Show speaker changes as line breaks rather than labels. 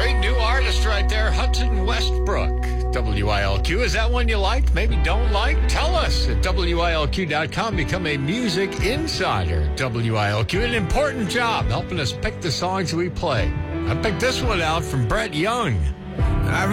Great new artist right there, Hudson Westbrook. WILQ, is that one you like? Maybe don't like? Tell us at WILQ.com. Become a music insider at WILQ. An important job helping us pick the songs we play. I picked this one out from Brett Young.